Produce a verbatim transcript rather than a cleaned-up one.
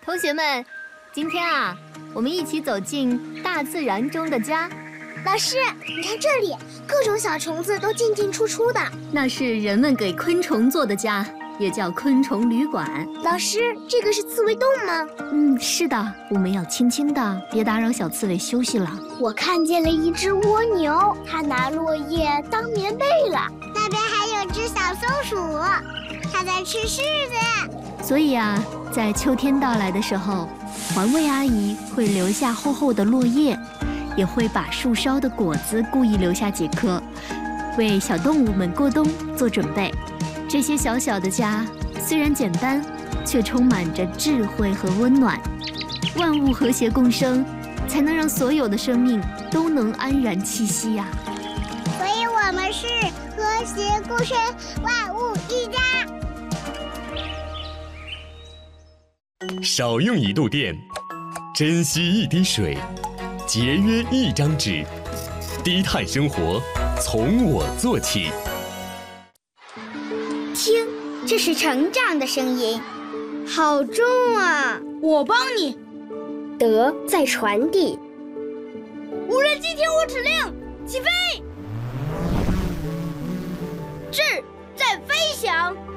同学们，今天啊，我们一起走进大自然中的家。 老师，你看这里，各种小虫子都进进出出的。 那是人们给昆虫做的家，也叫昆虫旅馆。 老师，这个是刺猬洞吗？ 嗯，是的，我们要轻轻的，别打扰小刺猬休息了。 我看见了一只蜗牛，它拿落叶当棉被了。那边还有只小松鼠，它在吃柿子。 所以啊，在秋天到来的时候，环卫阿姨会留下厚厚的落叶，也会把树梢的果子故意留下几颗，为小动物们过冬做准备。这些小小的家虽然简单，却充满着智慧和温暖。万物和谐共生，才能让所有的生命都能安然栖息呀、啊。 所以我们是和谐共生，万物一家。 少用一度电，珍惜一滴水，节约一张纸，低碳生活从我做起。 听，这是成长的声音，好重啊！ 我帮你。 德在传递。 无人机听我指令，起飞！志在飞翔。